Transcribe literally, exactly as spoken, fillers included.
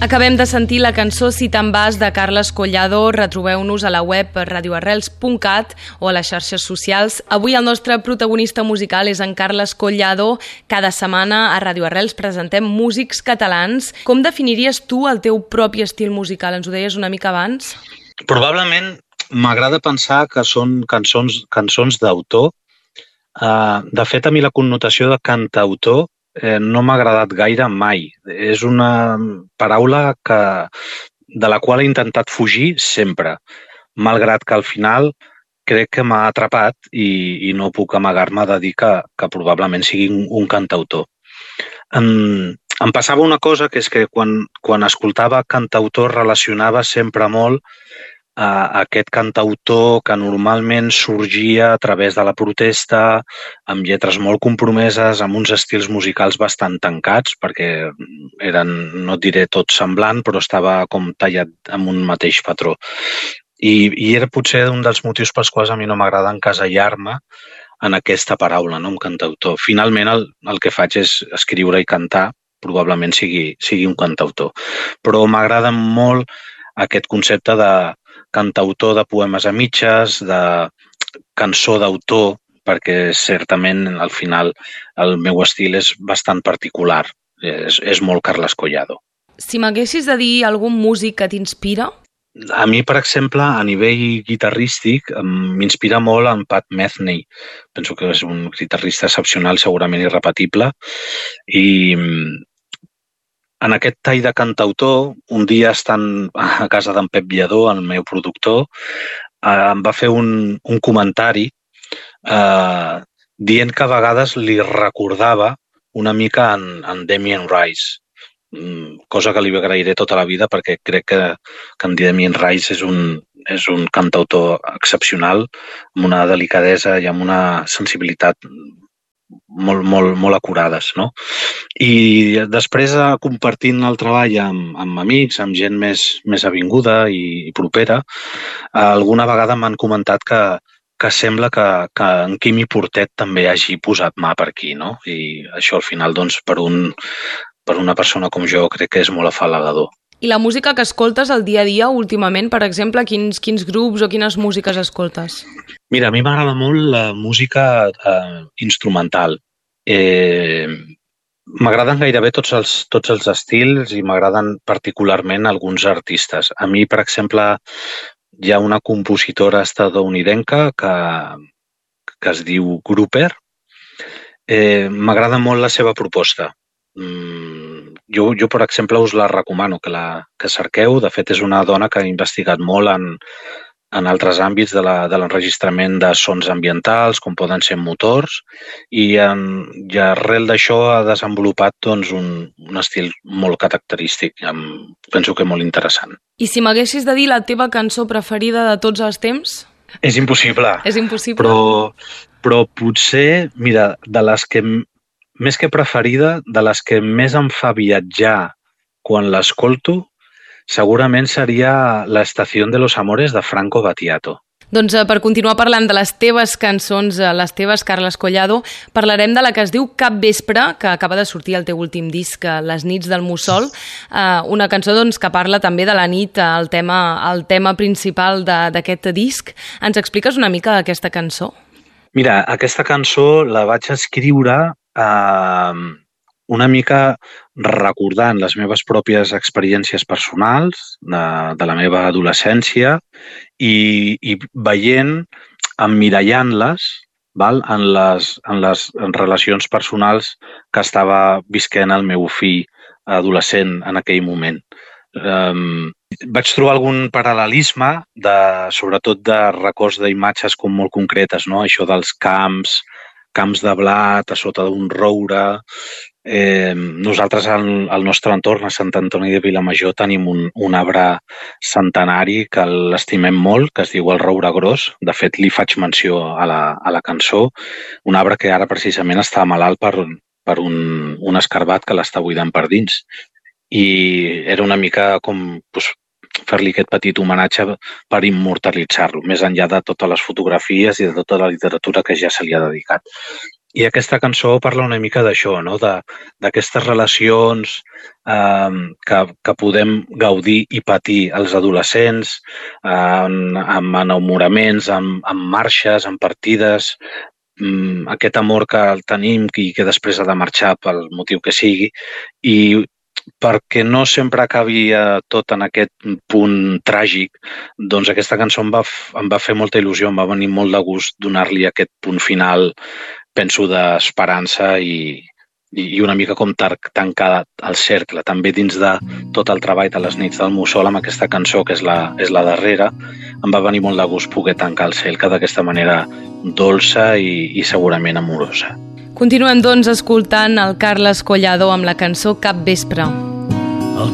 Acabem de sentir la cançó Si te'n vas de Carles Collado. Retrobeu-nos a la web radio arrels punt cat o a les xarxes socials. Avui el nostre protagonista musical és en Carles Collado. Cada setmana a Radio Arrels presentem músics catalans. Com definiries tu el teu propi estil musical? Ens ho deies una mica abans? Probablement m'agrada pensar que són cançons, cançons d'autor. Uh, de fet, a mi la connotació de cantautor eh, no m'ha agradat gaire mai. És una paraula que, de la qual he intentat fugir sempre, malgrat que al final crec que m'ha atrapat i, i no puc amagar-me de dir que, que probablement sigui un, un cantautor. Em, em passava una cosa, que és que quan, quan escoltava cantautor relacionava sempre molt a aquest cantautor que normalment sorgia a través de la protesta, amb lletres molt compromeses, amb uns estils musicals bastant tancats, perquè eren, no et diré tot semblant, però estava com tallat amb un mateix patró. I, i era potser un dels motius pels quals a mi no m'agrada encasellar-me en aquesta paraula, no? Un cantautor. Finalment el, el que faig és escriure i cantar, probablement sigui, sigui un cantautor. Però m'agrada molt aquest concepte de cantautor de poemes a mitges, de cançó d'autor, perquè certament al final el meu estil és bastant particular, és, és molt Carles Collado. Si m'haguessis de dir algun músic que t'inspira? A mi, per exemple, a nivell guitarrístic, m'inspira molt en Pat Metheny. Penso que és un guitarrista excepcional, segurament irrepetible, i en aquest tall de cantautor, un dia estant a casa d'en Pep Lledó, el meu productor, eh, em va fer un, un comentari eh, dient que a vegades li recordava una mica en, en Damien Rice, cosa que li agrairé tota la vida perquè crec que, que en Damien Rice és un, és un cantautor excepcional, amb una delicadesa i amb una sensibilitat molt, molt, molt acurades, no? I després, compartint el treball amb, amb amics, amb gent més, més avinguda i, i propera, alguna vegada m'han comentat que, que sembla que, que en Quimi Portet també hagi posat mà per aquí, no? I això al final, doncs, per, un, per una persona com jo, crec que és molt afalagador. I la música que escoltes al dia a dia últimament, per exemple, quins, quins grups o quines músiques escoltes? Mira, a mi m'agrada molt la música eh, instrumental. Eh, m'agraden gairebé tots els, tots els estils i m'agraden particularment alguns artistes. A mi, per exemple, hi ha una compositora estatunidenca que, que es diu Grouper. Eh, m'agrada molt la seva proposta. Mm, jo, jo, per exemple, us la recomano, que la que cerqueu. De fet, és una dona que ha investigat molt en, en altres àmbits de la, de l'enregistrament de sons ambientals, com poden ser motors, i, en, i arrel d'això ha desenvolupat doncs, un, un estil molt característic, amb, penso que molt interessant. I si m'haguessis de dir la teva cançó preferida de tots els temps? És impossible. És impossible. Però, però potser, mira, de les que... més que preferida, de les que més em fa viatjar quan l'escolto, segurament seria La estación de los amores de Franco Battiato. Doncs per continuar parlant de les teves cançons, les teves, Carles Collado, parlarem de la que es diu Cap vespre, que acaba de sortir el teu últim disc, Les nits del Mussol, una cançó doncs, que parla també de la nit, el tema, el tema principal d'aquest disc. Ens expliques una mica aquesta cançó? Mira, aquesta cançó la vaig escriure Uh, una mica recordant les meves pròpies experiències personals de, de la meva adolescència i, i veient, emmirallant-les, val, en les, en les en relacions personals que estava visquent el meu fill adolescent en aquell moment. Um, vaig trobar algun paral·lelisme, de, sobretot de records d'imatges com molt concretes, no? Això dels camps, camps de blat a sota d'un roure. Eh, nosaltres al, al nostre entorn, a Sant Antoni de Vilamajor, tenim un, un arbre centenari que l'estimem molt, que es diu el roure gros. De fet, li faig menció a la, a la cançó. Un arbre que ara precisament està malalt per, per un, un escarbat que l'està buidant per dins. I era una mica com... Doncs, fer-li aquest petit homenatge per immortalitzar-lo, més enllà de totes les fotografies i de tota la literatura que ja se li ha dedicat. I aquesta cançó parla una mica d'això, no? D'aquestes relacions eh, que, que podem gaudir i patir els adolescents, eh, amb enamoraments, amb, amb marxes, amb partides, mm, aquest amor que el tenim i que després ha de marxar pel motiu que sigui, i perquè no sempre acabi eh, tot en aquest punt tràgic, doncs aquesta cançó em va, em va fer molta il·lusió, em va venir molt de gust donar-li aquest punt final, penso, d'esperança i, i una mica com tancar el cercle. També dins de tot el treball de les nits del Mussol, amb aquesta cançó, que és la, és la darrera, em va venir molt de gust poder tancar el cercle d'aquesta manera dolça i, i segurament amorosa. Continuem, doncs, escoltant el Carles Collado amb la cançó Cap vespre.